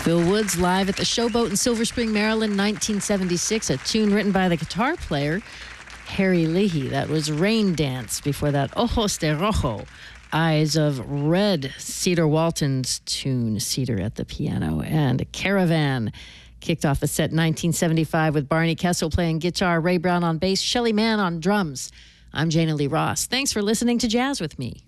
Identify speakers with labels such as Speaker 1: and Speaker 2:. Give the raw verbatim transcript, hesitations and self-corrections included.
Speaker 1: Bill Woods live at the Showboat in Silver Spring, Maryland, nineteen seventy-six, a tune written by the guitar player Harry Leahy. That was Rain Dance. Before that, Ojos de Rojo, Eyes of Red, Cedar Walton's tune, Cedar at the piano. And Caravan kicked off the set in nineteen seventy-five with Barney Kessel playing guitar, Ray Brown on bass, Shelly Manne on drums. I'm Jana Lee Ross. Thanks for listening to Jazz with Me.